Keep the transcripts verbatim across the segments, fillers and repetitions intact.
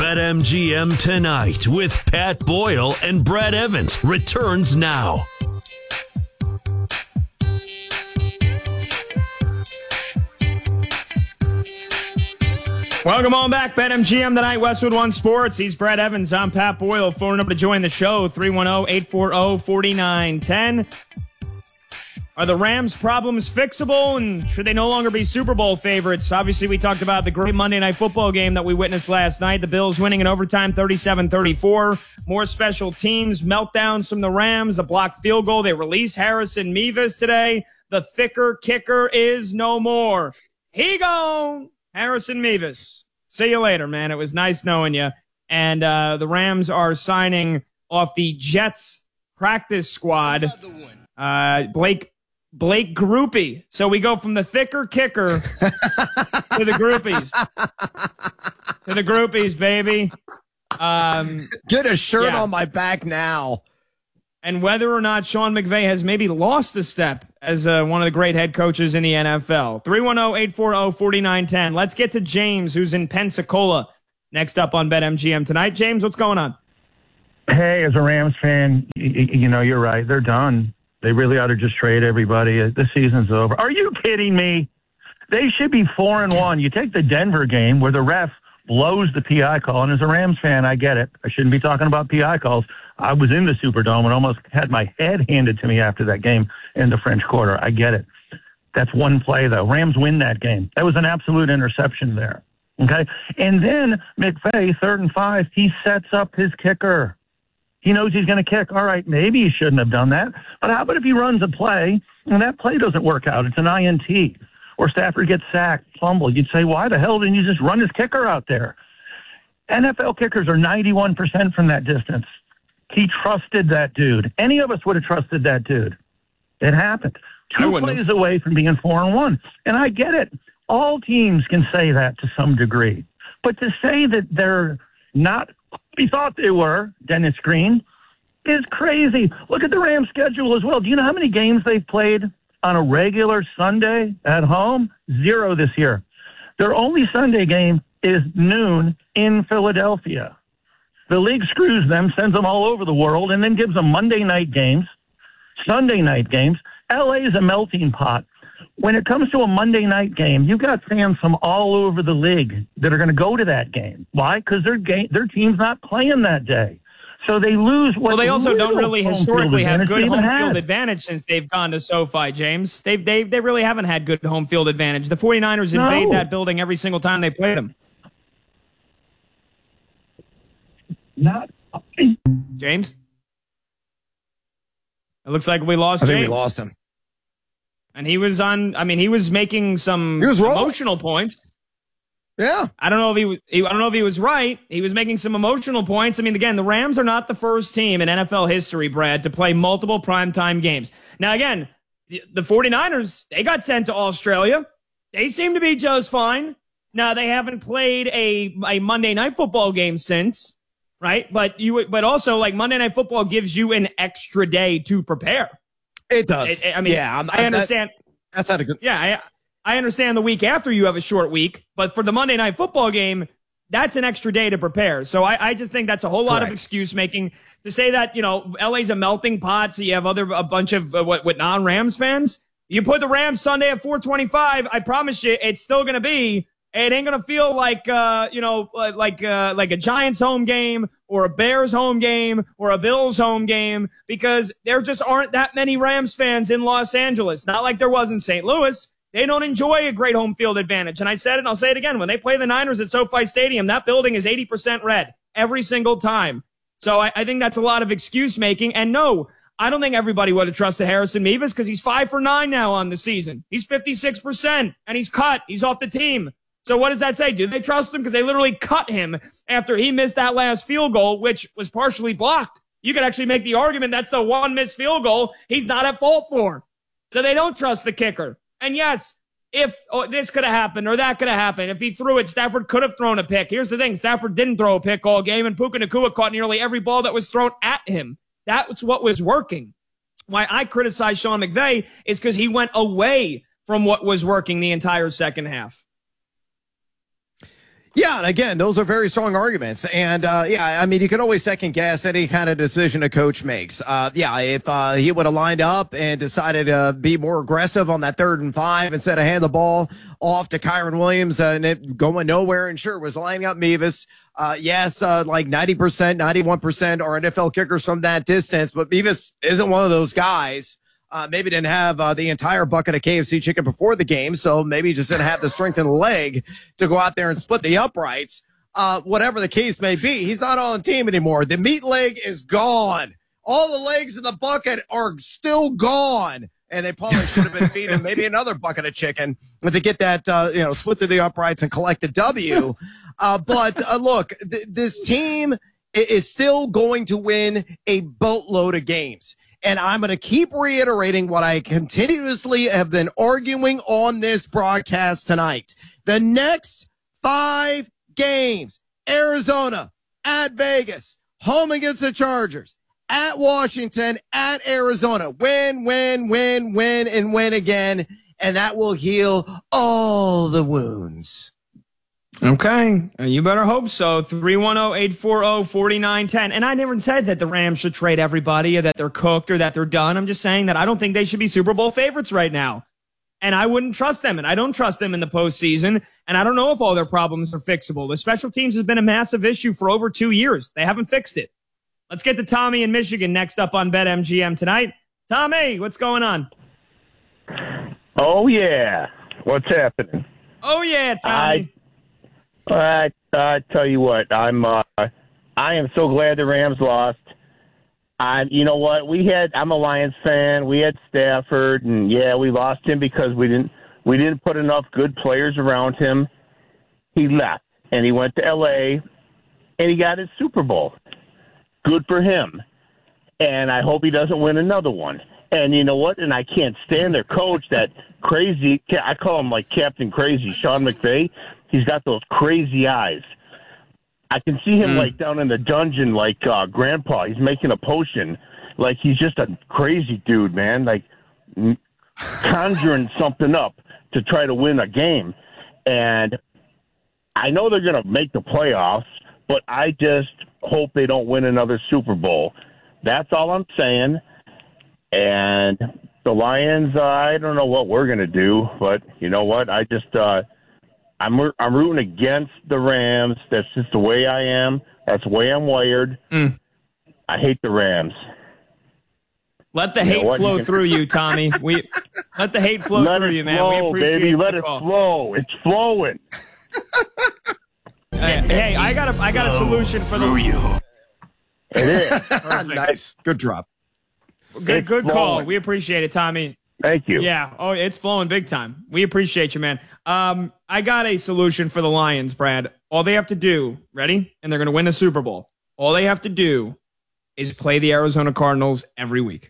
BetMGM Tonight with Pat Boyle and Brad Evans returns now. Welcome on back, BetMGM Tonight, Westwood One Sports. He's Brad Evans. I'm Pat Boyle. Phone number to join the show, three one zero, eight four zero, four nine one zero. Are the Rams' problems fixable, and should they no longer be Super Bowl favorites? Obviously, we talked about the great Monday Night Football game that we witnessed last night. The Bills winning in overtime thirty-seven thirty-four. More special teams, meltdowns from the Rams, a blocked field goal. They release Harrison Mevis today. The thicker kicker is no more. He gone. Harrison Mevis. See you later, man. It was nice knowing you. And uh, the Rams are signing off the Jets practice squad. Uh, Blake Blake Groupie. So we go from the thicker kicker to the groupies. To the groupies, baby. Um, Get a shirt yeah. on my back now. And whether or not Sean McVay has maybe lost a step as uh, one of the great head coaches in the N F L. three one zero, eight four zero, four nine one zero. Let's get to James, who's in Pensacola, next up on BetMGM Tonight. James, what's going on? Hey, as a Rams fan, you, you know, you're right. They're done. They really ought to just trade everybody. The season's over. Are you kidding me? They should be four and one. You take the Denver game where the ref blows the P I call, and as a Rams fan, I get it. I shouldn't be talking about P I calls. I was in the Superdome and almost had my head handed to me after that game in the French Quarter. I get it. That's one play, though. Rams win that game. That was an absolute interception there. Okay? And then McVay, third and five, he sets up his kicker. He knows he's going to kick. All right, maybe he shouldn't have done that. But how about if he runs a play and that play doesn't work out? It's an I N T. Or Stafford gets sacked, fumbled. You'd say, why the hell didn't you just run his kicker out there? N F L kickers are ninety-one percent from that distance. He trusted that dude. Any of us would have trusted that dude. It happened. Two plays have. away from being four and one. And I get it. All teams can say that to some degree. But to say that they're not what we thought they were, Dennis Green, is crazy. Look at the Rams schedule as well. Do you know how many games they've played on a regular Sunday at home? Zero this year. Their only Sunday game is noon in Philadelphia. The league screws them, sends them all over the world, and then gives them Monday night games, Sunday night games. L A is a melting pot. When it comes to a Monday night game, you've got fans from all over the league that are going to go to that game. Why? Because their game, their team's not playing that day. So they lose. What well, they also don't really historically have good home had. field advantage since they've gone to SoFi, James. They they they really haven't had good home field advantage. The 49ers invade no. that building every single time they play them. Not James? It looks like we lost I think James. we lost him. And he was on, I mean, he was making some he was emotional points. Yeah. I don't know if he was, he, I don't know if he was right. He was making some emotional points. I mean, again, the Rams are not the first team in N F L history, Brad, to play multiple primetime games. Now, again, the, the 49ers, they got sent to Australia. They seem to be just fine. Now, they haven't played a, a Monday Night Football game since. Right. But you, but also like Monday Night Football gives you an extra day to prepare. It does. I, I mean, yeah, I'm, I understand. That, that's not a good. Yeah. I, I understand the week after you have a short week, but for the Monday Night Football game, that's an extra day to prepare. So I, I just think that's a whole lot Correct. of excuse making to say that, you know, L A's a melting pot. So you have other, a bunch of uh, what, what non-Rams fans. You put the Rams Sunday at four twenty-five. I promise you it's still going to be, it ain't going to feel like, uh, you know, like, uh, like a Giants home game or a Bears home game or a Bills home game because there just aren't that many Rams fans in Los Angeles. Not like there was in Saint Louis. They don't enjoy a great home field advantage. And I said it and I'll say it again. When they play the Niners at SoFi Stadium, that building is eighty percent red every single time. So I, I think that's a lot of excuse making. And no, I don't think everybody would have trusted Harrison Mevis because he's five for nine now on the season. He's fifty-six percent and he's cut. He's off the team. So what does that say? Do they trust him? Because they literally cut him after he missed that last field goal, which was partially blocked. You could actually make the argument that's the one missed field goal he's not at fault for. So they don't trust the kicker. And yes, if oh, this could have happened or that could have happened, if he threw it, Stafford could have thrown a pick. Here's the thing. Stafford didn't throw a pick all game, and Puka Nacua caught nearly every ball that was thrown at him. That's what was working. Why I criticize Sean McVay is because he went away from what was working the entire second half. Yeah, and again, those are very strong arguments. And, uh, yeah, I mean, you can always second guess any kind of decision a coach makes. Uh, yeah, if uh, he would have lined up and decided to be more aggressive on that third and five instead of hand the ball off to Kyron Williams uh, and it going nowhere, and sure, was lining up Mevis. Uh, yes, uh, like ninety percent, ninety-one percent are N F L kickers from that distance, but Mevis isn't one of those guys. Uh, maybe didn't have uh, the entire bucket of K F C chicken before the game, so maybe just didn't have the strength in the leg to go out there and split the uprights. Uh, whatever the case may be, he's not on the team anymore. The meat leg is gone. All the legs in the bucket are still gone, and they probably should have been feeding maybe another bucket of chicken to get that, uh, you know, split through the uprights and collect the W. Uh, but uh, look, th- this team is still going to win a boatload of games. And I'm going to keep reiterating what I continuously have been arguing on this broadcast tonight. The next five games, Arizona, at Vegas, home against the Chargers, at Washington, at Arizona. Win, win, win, win, and win again. And that will heal all the wounds. Okay, you better hope so. three one zero, eight four zero, four nine one zero. And I never said that the Rams should trade everybody or that they're cooked or that they're done. I'm just saying that I don't think they should be Super Bowl favorites right now. And I wouldn't trust them, and I don't trust them in the postseason. And I don't know if all their problems are fixable. The special teams has been a massive issue for over two years. They haven't fixed it. Let's get to Tommy in Michigan next up on BetMGM tonight. Tommy, what's going on? Oh, yeah. What's happening? Oh, yeah, Tommy. I- I I tell you what, I'm uh, I am so glad the Rams lost. I you know what we had. I'm a Lions fan. We had Stafford, and yeah, we lost him because we didn't we didn't put enough good players around him. He left and he went to L A and he got his Super Bowl. Good for him. And I hope he doesn't win another one. And you know what? And I can't stand their coach, that crazy. I call him like Captain Crazy, Sean McVay. He's got those crazy eyes. I can see him mm. like down in the dungeon, like uh, Grandpa. He's making a potion. Like he's just a crazy dude, man. Like conjuring something up to try to win a game. And I know they're going to make the playoffs, but I just hope they don't win another Super Bowl. That's all I'm saying. And the Lions, uh, I don't know what we're going to do, but you know what? I just, uh, I'm I'm rooting against the Rams. That's just the way I am. That's the way I'm wired. Mm. I hate the Rams. Let the hate you know flow you through you, Tommy. We let the hate flow let through you, man. Flow, we appreciate baby. Let it call. flow. It's flowing. Hey, hey, I got a I got a solution for the you. It is nice. Good drop. Good it's good flowing. call. We appreciate it, Tommy. Thank you. Yeah. Oh, it's flowing big time. We appreciate you, man. Um, I got a solution for the Lions, Brad. All they have to do, ready? And they're going to win the Super Bowl. All they have to do is play the Arizona Cardinals every week.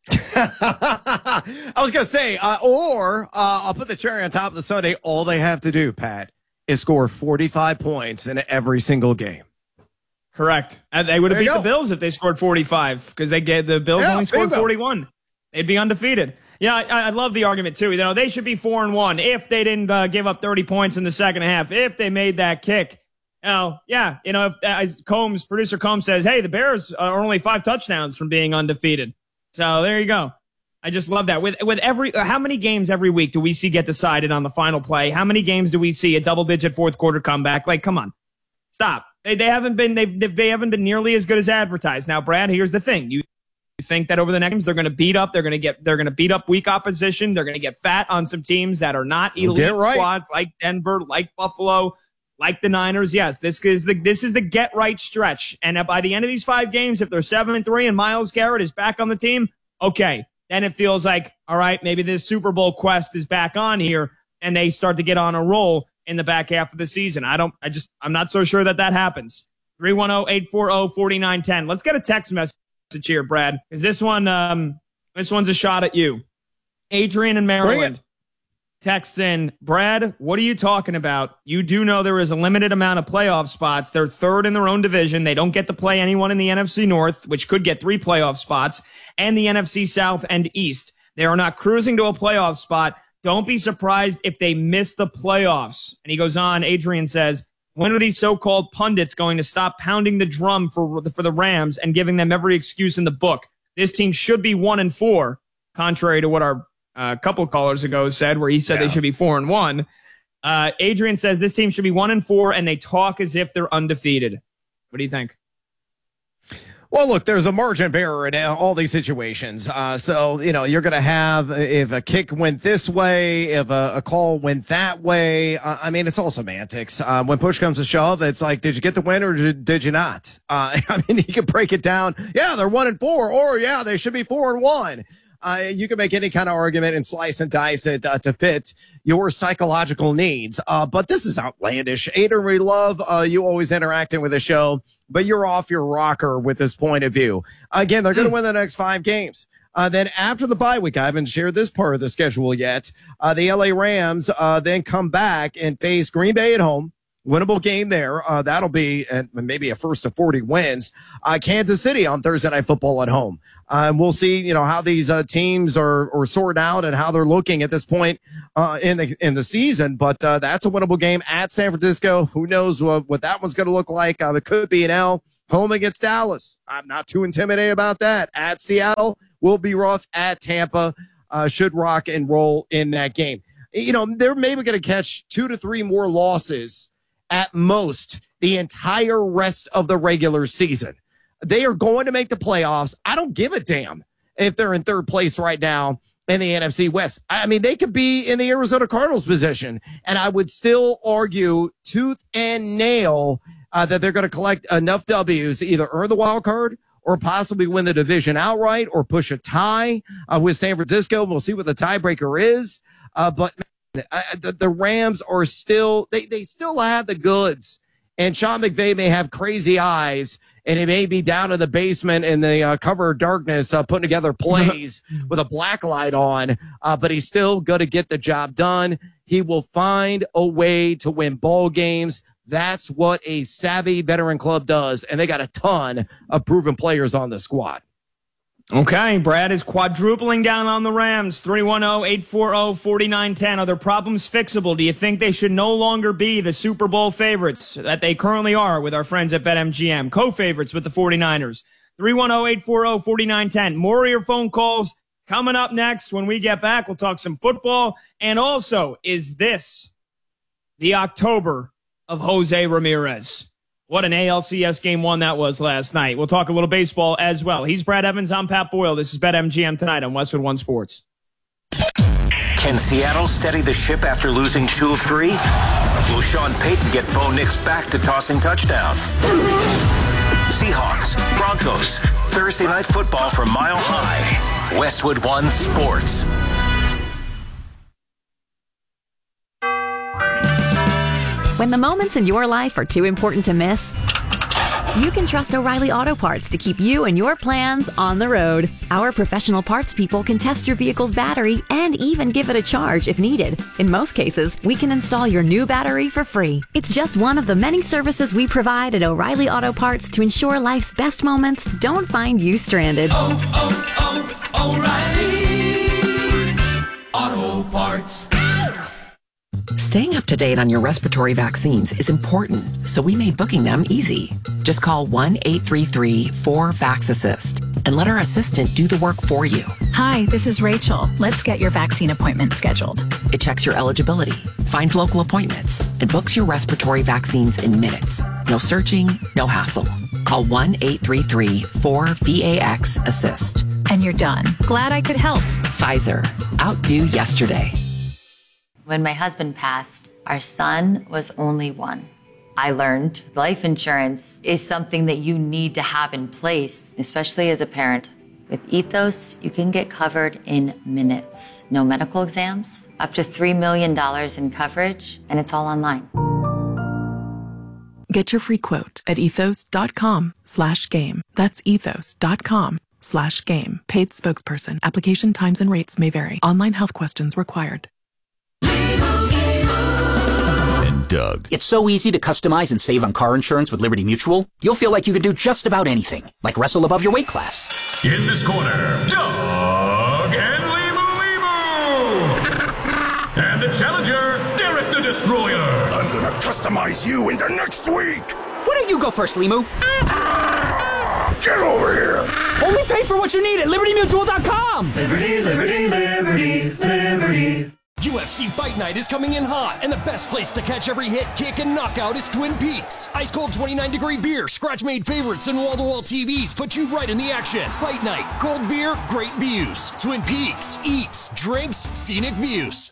I was going to say, uh, or uh, I'll put the cherry on top of the sundae. All they have to do, Pat, is score forty-five points in every single game. Correct. And they would have beat go. the Bills if they scored forty-five because they get the Bills Yeah, only scored bingo. forty-one. They'd be undefeated. Yeah, I, I love the argument, too. You know, they should be four and one if they didn't uh, give up thirty points in the second half, if they made that kick. You know, yeah, you know, if, as Combs, producer Combs says, hey, the Bears are only five touchdowns from being undefeated. So there you go. I just love that. With with every, how many games every week do we see get decided on the final play? How many games do we see a double-digit fourth quarter comeback? Like, come on, stop. They they haven't been they they haven't been nearly as good as advertised. Now, Brad, here's the thing: you. You think that over the next games they're going to beat up, they're going to get, they're going to beat up weak opposition. They're going to get fat on some teams that are not elite right. squads like Denver, like Buffalo, like the Niners. Yes, this is the this is the get right stretch. And by the end of these five games, if they're seven and three and Myles Garrett is back on the team, okay, then it feels like all right, maybe this Super Bowl quest is back on here, and they start to get on a roll in the back half of the season. I don't, I just, I'm not so sure that that happens. three one zero, eight four zero, four nine one zero. Let's get a text message here, Brad, because this one, um, this one's a shot at you. Adrian in Maryland texts in, Brad, what are you talking about? You do know there is a limited amount of playoff spots. They're third in their own division. They don't get to play anyone in the N F C North, which could get three playoff spots, and the N F C South and East. They are not cruising to a playoff spot. Don't be surprised if they miss the playoffs. And he goes on, Adrian says, When are these so-called pundits going to stop pounding the drum for, for the Rams and giving them every excuse in the book? This team should be one and four, contrary to what our uh, couple callers ago said, where he said yeah. they should be four and one. Uh, Adrian says this team should be one and four, and they talk as if they're undefeated. What do you think? Well, look, there's a margin of error in all these situations. Uh, so, you know, you're going to have, if a kick went this way, if a, a call went that way, uh, I mean, it's all semantics. Uh, when push comes to shove, it's like, did you get the win or did, did you not? Uh, I mean, you can break it down. Yeah, they're one and four, or yeah, they should be four and one. Uh, you can make any kind of argument and slice and dice it uh, to fit your psychological needs. Uh, but this is outlandish. Adrian, we love uh, you always interacting with the show, but you're off your rocker with this point of view. Again, they're going to mm. win the next five games. Uh, then after the bye week, I haven't shared this part of the schedule yet. Uh, the L A Rams uh, then come back and face Green Bay at home. Winnable game there. Uh, that'll be uh, maybe a first to forty wins. Uh, Kansas City on Thursday Night Football at home. Uh, and we'll see, you know, how these uh, teams are, are sorted out and how they're looking at this point uh, in the in the season. But uh, that's a winnable game at San Francisco. Who knows what, what that one's going to look like? Uh, it could be an L. Home against Dallas. I'm not too intimidated about that. At Seattle will be rough. At Tampa uh, should rock and roll in that game. You know, they're maybe going to catch two to three more losses at most the entire rest of the regular season. They are going to make the playoffs. I don't give a damn if they're in third place right now in the N F C West. I mean, they could be in the Arizona Cardinals position, and I would still argue tooth and nail uh, that they're going to collect enough W's to either earn the wild card or possibly win the division outright or push a tie uh, with San Francisco. We'll see what the tiebreaker is. Uh, but I, the, the Rams are still, they, they still have the goods, and Sean McVay may have crazy eyes and he may be down in the basement in the uh, cover of darkness, uh, putting together plays with a black light on, uh, but he's still going to get the job done. He will find a way to win ball games. That's what a savvy veteran club does. And they got a ton of proven players on the squad. Okay, Brad is quadrupling down on the Rams. three one zero, eight four zero, four nine one zero. Are their problems fixable? Do you think they should no longer be the Super Bowl favorites that they currently are with our friends at BetMGM? Co-favorites with the 49ers. three one zero, eight four zero, four nine one zero. More of your phone calls coming up next. When we get back, we'll talk some football. And also, is this the October of Jose Ramirez? What an A L C S game one that was last night. We'll talk a little baseball as well. He's Brad Evans. I'm Pat Boyle. This is BetMGM tonight on Westwood One Sports. Can Seattle steady the ship after losing two of three? Will Sean Payton get Bo Nix back to tossing touchdowns? Seahawks, Broncos, Thursday Night Football from Mile High. Westwood One Sports. When the moments in your life are too important to miss, you can trust O'Reilly Auto Parts to keep you and your plans on the road. Our professional parts people can test your vehicle's battery and even give it a charge if needed. In most cases, we can install your new battery for free. It's just one of the many services we provide at O'Reilly Auto Parts to ensure life's best moments don't find you stranded. Oh, oh, oh, O'Reilly Auto Parts. Staying up to date on your respiratory vaccines is important, so we made booking them easy. Just call one eight three three, four, VAX assist and let our assistant do the work for you. Hi, this is Rachel. Let's get your vaccine appointment scheduled. It checks your eligibility, finds local appointments, and books your respiratory vaccines in minutes. No searching, no hassle. Call one eight three three, four, VAX assist. And you're done. Glad I could help. Pfizer. Outdo yesterday. When my husband passed, our son was only one. I learned life insurance is something that you need to have in place, especially as a parent. With Ethos, you can get covered in minutes. No medical exams, up to three million dollars in coverage, and it's all online. Get your free quote at ethos.com slash game. That's ethos.com slash game. Paid spokesperson. Application times and rates may vary. Online health questions required. Doug. It's so easy to customize and save on car insurance with Liberty Mutual. You'll feel like you can do just about anything, like wrestle above your weight class. In this corner, Doug and Limu Limu. And the challenger, Derek the Destroyer. I'm gonna customize customize you into next week. Why don't you go first, Limu? Get over here. Only pay for what you need at Liberty Mutual dot com. Liberty, Liberty, Liberty, Liberty. U F C Fight Night is coming in hot, and the best place to catch every hit, kick, and knockout is Twin Peaks. Ice cold twenty-nine degree beer, scratch-made favorites, and wall-to-wall T Vs put you right in the action. Fight Night, cold beer, great views. Twin Peaks, eats, drinks, scenic views.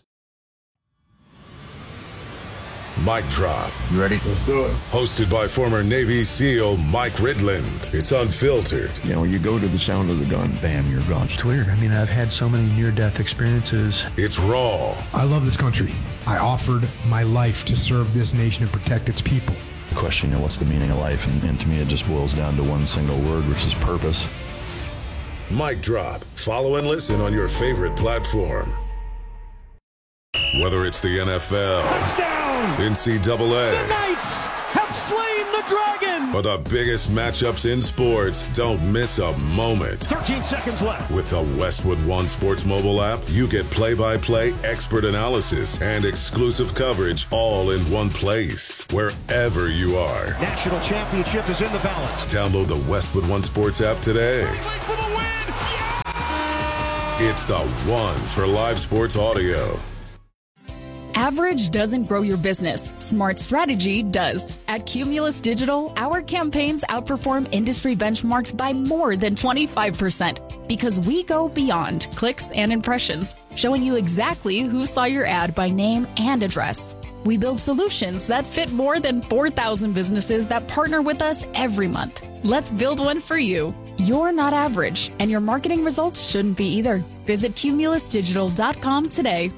Mic Drop. You ready? Let's do it. Hosted by former Navy SEAL Mike Ridland. It's unfiltered. You know, you go to the sound of the gun, bam, you're gone. It's weird. I mean, I've had so many near-death experiences. It's raw. I love this country. I offered my life to serve this nation and protect its people. Question, you know, what's the meaning of life? And, and to me, it just boils down to one single word, which is purpose. Mic Drop. Follow and listen on your favorite platform. Whether it's the N F L, touchdown, N C double A, the Knights have slain the dragon, or the biggest matchups in sports, don't miss a moment. thirteen seconds left. With the Westwood One Sports mobile app, you get play-by-play, expert analysis, and exclusive coverage all in one place, wherever you are. National championship is in the balance. Download the Westwood One Sports app today. For the win. Yeah! It's the one for live sports audio. Average doesn't grow your business. Smart strategy does. At Cumulus Digital, our campaigns outperform industry benchmarks by more than twenty-five percent because we go beyond clicks and impressions, showing you exactly who saw your ad by name and address. We build solutions that fit more than four thousand businesses that partner with us every month. Let's build one for you. You're not average, and your marketing results shouldn't be either. Visit Cumulus Digital dot com today.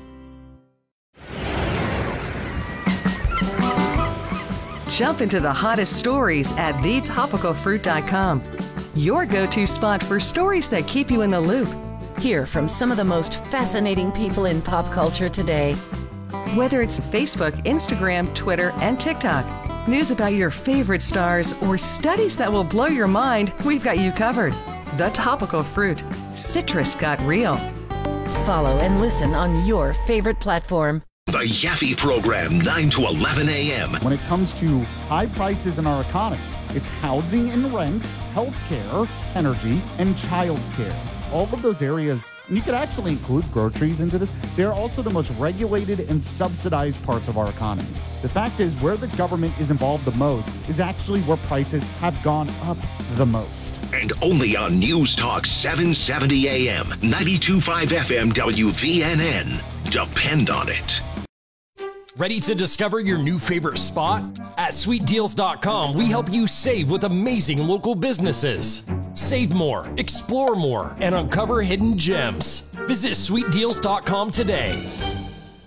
Jump into the hottest stories at the topical fruit dot com. Your go-to spot for stories that keep you in the loop. Hear from some of the most fascinating people in pop culture today. Whether it's Facebook, Instagram, Twitter, and TikTok, news about your favorite stars, or studies that will blow your mind, we've got you covered. The Topical Fruit. Citrus got real. Follow and listen on your favorite platform. The Yaffe Program, nine to eleven a.m. When it comes to high prices in our economy, it's housing and rent, healthcare, energy, and childcare. All of those areas, and you could actually include groceries into this, they're also the most regulated and subsidized parts of our economy. The fact is, where the government is involved the most is actually where prices have gone up the most. And only on News Talk seven seventy a.m., ninety-two point five F M W V N N. Depend on it. Ready to discover your new favorite spot? At sweet deals dot com, we help you save with amazing local businesses. Save more, explore more, and uncover hidden gems. Visit sweet deals dot com today.